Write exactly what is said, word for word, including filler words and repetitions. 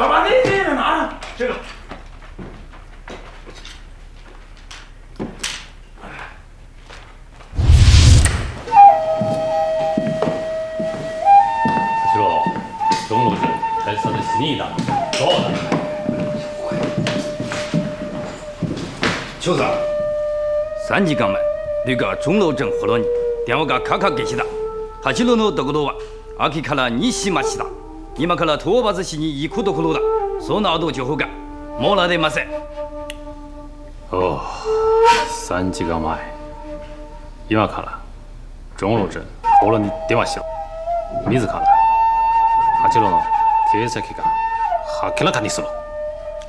爸爸你你呢啊？这个。 小六，中路镇开设的是你的，多大？ 酋长， 三時間前旅が中路鎮幌に電話がかかってきた。八路のところは秋から西町だ。今から討伐しに行くところだ。その後情報がもらえません。 おお、三時間前。今から中路鎮幌に電話しろ。自ら八路の形跡が明らかにする。